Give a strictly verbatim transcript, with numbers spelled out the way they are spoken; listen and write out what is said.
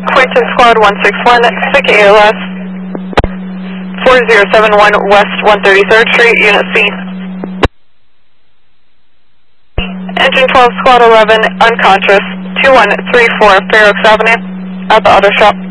Quinton Squad one six one, sick A L S, four zero seven one West one thirty-third Street, Unit C. Engine twelve Squad eleven, unconscious, two one three four Fair Oaks Avenue, at the auto shop.